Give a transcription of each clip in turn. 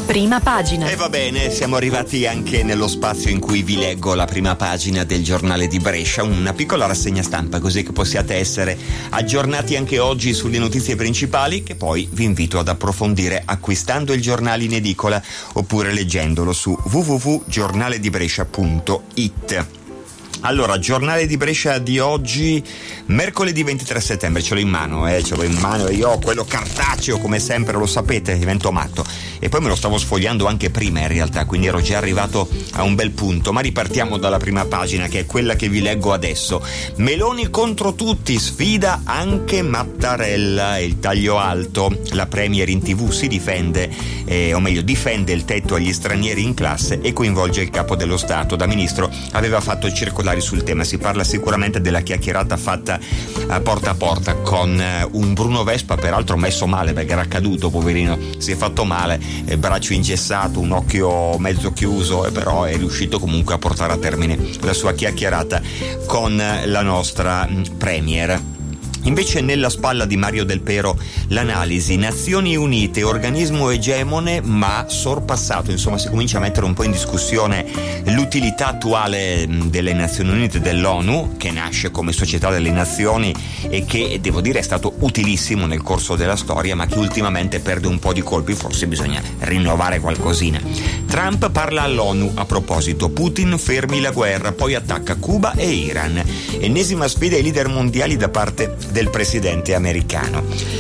Prima pagina. E va bene, siamo arrivati anche nello spazio in cui vi leggo la prima pagina del giornale di Brescia, una piccola rassegna stampa così che possiate essere aggiornati anche oggi sulle notizie principali, che poi vi invito ad approfondire acquistando il giornale in edicola oppure leggendolo su www.giornaledibrescia.it. Allora, giornale di Brescia di oggi, mercoledì 23 settembre, ce l'ho in mano e io ho quello cartaceo, come sempre, lo sapete, divento matto. E poi me lo stavo sfogliando anche prima in realtà, quindi ero già arrivato a un bel punto, ma ripartiamo dalla prima pagina, che è quella che vi leggo adesso. Meloni contro tutti, sfida anche Mattarella, il taglio alto, la Premier in TV si difende, o meglio difende il tetto agli stranieri in classe e coinvolge il capo dello Stato. Da ministro aveva fatto circolare sul tema. Si parla sicuramente della chiacchierata fatta a porta con un Bruno Vespa, peraltro messo male perché era caduto, poverino, si è fatto male, braccio ingessato, un occhio mezzo chiuso, però è riuscito comunque a portare a termine la sua chiacchierata con la nostra Premier. Invece nella spalla di Mario Del Pero l'analisi: Nazioni Unite, organismo egemone ma sorpassato, insomma si comincia a mettere un po' in discussione l'utilità attuale delle Nazioni Unite, dell'ONU, che nasce come Società delle Nazioni e che, devo dire, è stato utilissimo nel corso della storia, ma che ultimamente perde un po' di colpi, forse bisogna rinnovare qualcosina. Trump parla all'ONU a proposito: Putin fermi la guerra, poi attacca Cuba e Iran. Ennesima sfida ai leader mondiali da parte del presidente americano.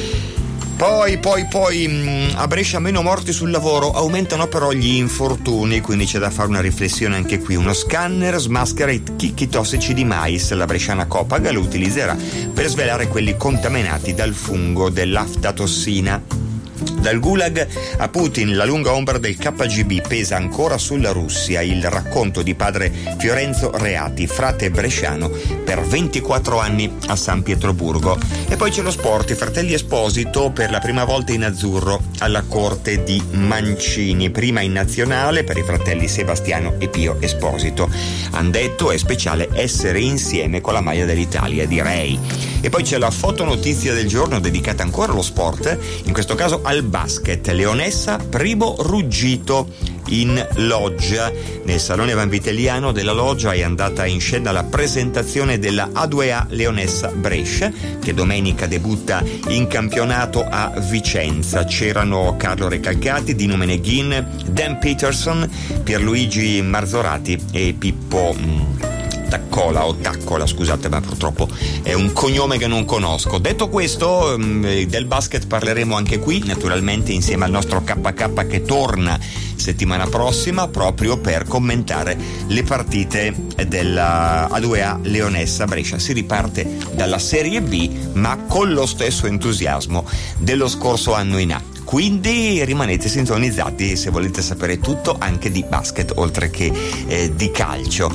Poi a Brescia meno morti sul lavoro, aumentano però gli infortuni, quindi c'è da fare una riflessione anche qui. Uno scanner smaschera i chicchi tossici di mais, la bresciana Copaga lo utilizzerà per svelare quelli contaminati dal fungo dell'aftatossina. Dal gulag a Putin, la lunga ombra del KGB pesa ancora sulla Russia. Il racconto di padre Fiorenzo Reati, frate bresciano per 24 anni a San Pietroburgo. E poi c'è lo sport, i fratelli Esposito per la prima volta in azzurro alla corte di Mancini, prima in nazionale per i fratelli Sebastiano e Pio Esposito. Han detto: è speciale essere insieme con la maglia dell'Italia, direi. E poi c'è la fotonotizia del giorno dedicata ancora allo sport, in questo caso al basket. Leonessa, primo ruggito in loggia. Nel salone vanvitelliano della loggia è andata in scena la presentazione della A2A Leonessa Brescia, che domenica debutta in campionato a Vicenza. C'erano Carlo Recalcati, Dino Meneghin, Dan Peterson, Pierluigi Marzorati e Pippo Taccola, scusate, ma purtroppo è un cognome che non conosco. Detto questo, del basket parleremo anche qui, naturalmente insieme al nostro KK che torna settimana prossima proprio per commentare le partite della A2A Leonessa Brescia. Si riparte dalla Serie B, ma con lo stesso entusiasmo dello scorso anno in A. Quindi rimanete sintonizzati se volete sapere tutto anche di basket oltre che di calcio.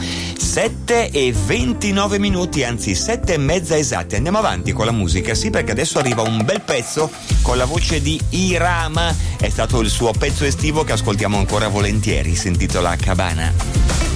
7:29, anzi 7:30 esatte. Andiamo avanti con la musica, sì, perché adesso arriva un bel pezzo con la voce di Irama. È stato il suo pezzo estivo che ascoltiamo ancora volentieri, si intitola Cabana.